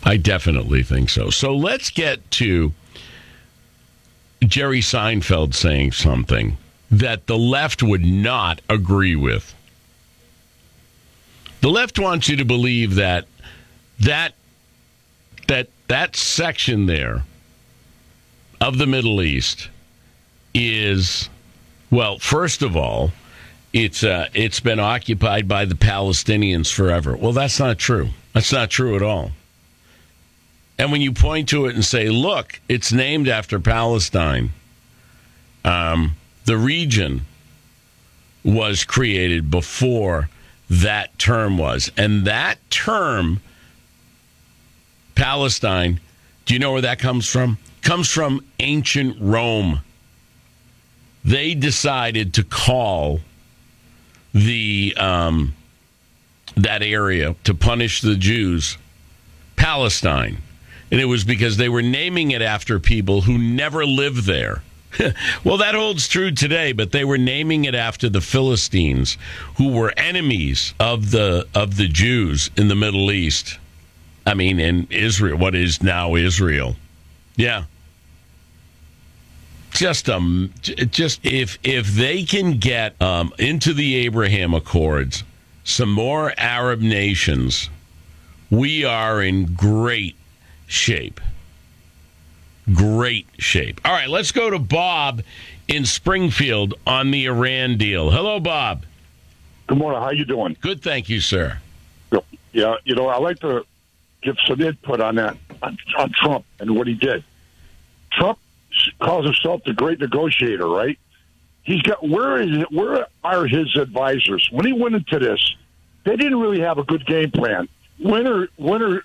I definitely think so. So let's get to Jerry Seinfeld saying something that the left would not agree with. The left wants you to believe that section there of the Middle East is, well, first of all, it's been occupied by the Palestinians forever. Well, that's not true. That's not true at all. And when you point to it and say, look, it's named after Palestine, the region was created before that term was. And that term, Palestine, do you know where that comes from? Comes from ancient Rome. They decided to call the that area, to punish the Jews, Palestine. And it was because they were naming it after people who never lived there. Well, that holds true today, but they were naming it after the Philistines, who were enemies of the Jews in the Middle East. I mean, in Israel, what is now Israel. Yeah. Just if they can get into the Abraham Accords some more Arab nations, we are in great shape. Great shape. All right, let's go to Bob in Springfield on the Iran deal. Hello, Bob. Good morning. How you doing? Good, thank you, sir. Yeah, I like to give some input on that, on Trump and what he did. Trump calls himself the great negotiator, right? He's got where are his advisors? When he went into this, they didn't really have a good game plan. Win or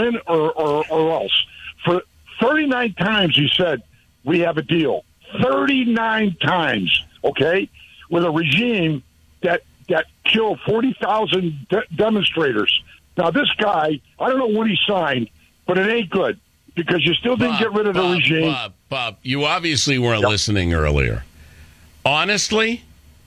else. For 39 times he said, we have a deal. 39 times, okay? With a regime that killed 40,000 demonstrators. Now, this guy, I don't know when he signed, but it ain't good because you still didn't get rid of the regime. Bob, you obviously weren't listening earlier. Honestly,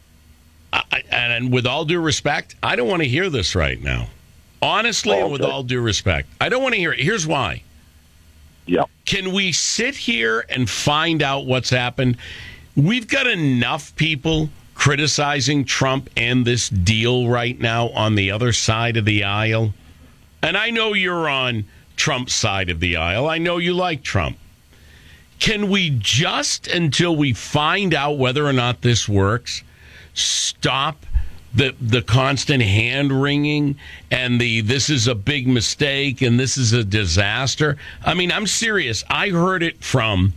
and with all due respect, I don't want to hear this right now. Honestly, and with all due respect, I don't want to hear it. Here's why. Yep. Can we sit here and find out what's happened? We've got enough people criticizing Trump and this deal right now on the other side of the aisle. And I know you're on Trump's side of the aisle. I know you like Trump. Can we just, until we find out whether or not this works, stop the constant hand-wringing and this is a big mistake and this is a disaster? I mean, I'm serious. I heard it from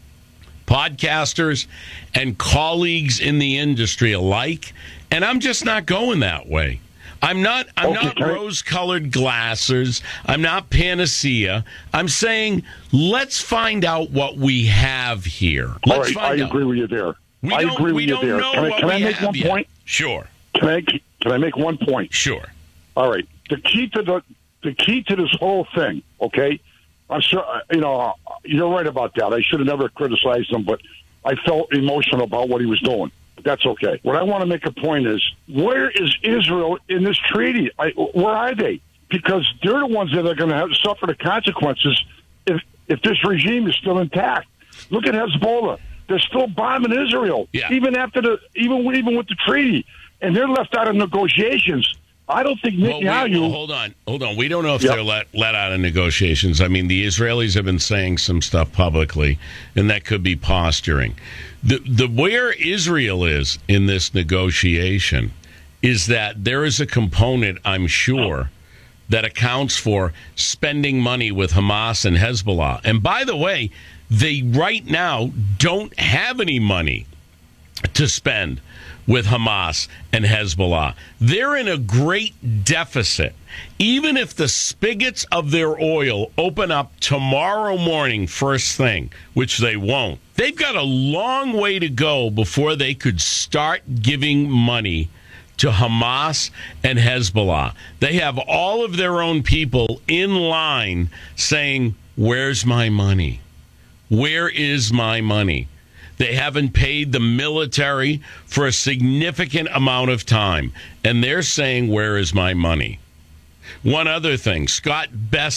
podcasters and colleagues in the industry alike, and I'm just not going that way. I'm not rose-colored glasses. I'm not panacea. I'm saying let's find out what we have here. Let's find out. I agree with you there. I agree with you there. Can I make one point? Sure. Can I make one point? Sure. All right. The key to this whole thing, okay? I'm sure you're right about that. I should have never criticized him, but I felt emotional about what he was doing. But that's okay. What I want to make a point is, where is Israel in this treaty? Where are they? Because they're the ones that are going to have to suffer the consequences if this regime is still intact. Look at Hezbollah. They're still bombing Israel, even after even with the treaty, and they're left out of negotiations. I don't think Netanyahu. Hold on. We don't know if they're let out of negotiations. I mean, the Israelis have been saying some stuff publicly, and that could be posturing. The where Israel is in this negotiation is that there is a component, I'm sure, that accounts for spending money with Hamas and Hezbollah. And by the way, they right now don't have any money to spend with Hamas and Hezbollah. They're in a great deficit. Even if the spigots of their oil open up tomorrow morning first thing, which they won't, they've got a long way to go before they could start giving money to Hamas and Hezbollah. They have all of their own people in line saying, "Where's my money? Where is my money?" They haven't paid the military for a significant amount of time, and they're saying, "Where is my money?" One other thing, Scott Best